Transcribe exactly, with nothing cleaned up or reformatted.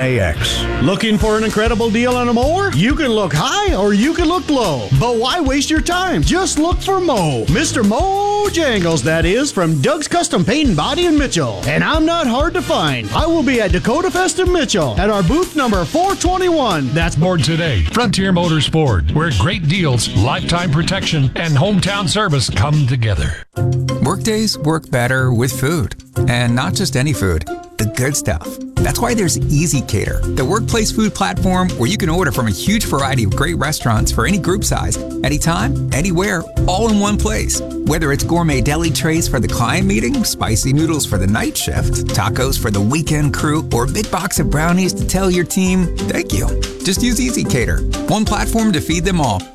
A X. Looking for an incredible deal on a mower? You can look high or you can look low. But why waste your time? Just look for Mo. Mister Mo Jangles, that is, from Doug's Custom Paint and Body in Mitchell. And I'm not hard to find. I will be at Dakota Fest in Mitchell at our booth number four twenty-one. That's Ford today. Frontier Motors Ford, where great deals, lifetime protection, and hometown service come together. Workdays work better with food. And not just any food, the good stuff. That's why there's Easy Cater, the workplace food platform where you can order from a huge variety of great restaurants for any group size, anytime, anywhere, all in one place. Whether it's gourmet deli trays for the client meeting, spicy noodles for the night shift, tacos for the weekend crew, or a big box of brownies to tell your team, thank you. Just use Easy Cater. One platform to feed them all.